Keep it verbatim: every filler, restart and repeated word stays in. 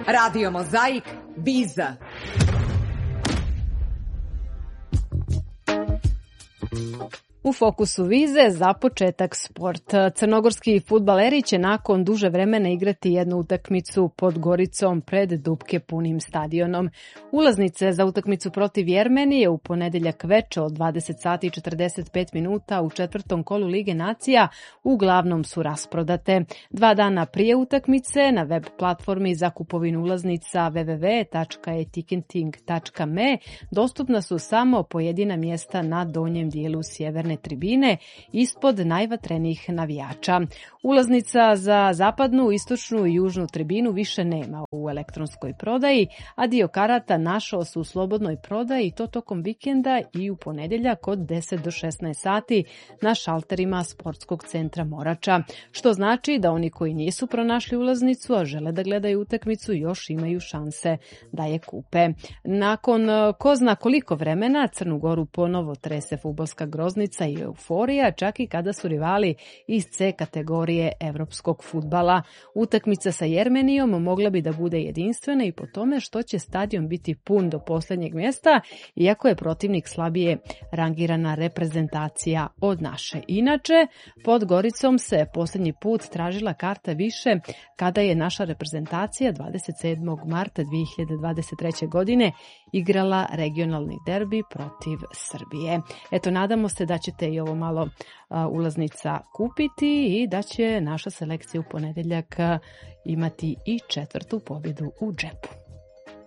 Radio Mozaik, Biza. U fokusu Vize za početak sport. Crnogorski fudbaleri će nakon duže vremena igrati jednu utakmicu pod Goricom pred dupke punim stadionom. Ulaznice za utakmicu protiv Jermenije u ponedeljak veče od dvadeset sati i četrdeset pet minuta u četvrtom kolu Lige nacija uglavnom su rasprodate. Dva dana prije utakmice na web platformi za kupovinu ulaznica w w w tačka e ticketing tačka m e dostupna su samo pojedina mjesta na donjem dijelu sjeverne tribine ispod najvatrenijih navijača. Ulaznica za zapadnu, istočnu i južnu tribinu više nema u elektronskoj prodaji, a dio karata našao se u slobodnoj prodaji i to tokom vikenda i u ponedjeljak od deset do šesnaest sati na šalterima sportskog centra Morača, što znači da oni koji nisu pronašli ulaznicu, a žele da gledaju utakmicu, još imaju šanse da je kupe. Nakon ko zna koliko vremena Crnu Goru ponovo trese fudbalska groznica i euforija, čak i kada su rivali iz C kategorije evropskog fudbala. Utakmica sa Jermenijom mogla bi da bude jedinstvena i po tome što će stadion biti pun do posljednjeg mjesta, iako je protivnik slabije rangirana reprezentacija od naše. Inače, pod Goricom se posljednji put tražila karta više kada je naša reprezentacija dvadeset sedmog marta dvije hiljade dvadeset treće. godine igrala regionalni derbi protiv Srbije. Eto, nadamo se da ćete i ovo malo a, ulaznica kupiti i da će naša selekcija u ponedjeljak imati i četvrtu pobjedu u džepu.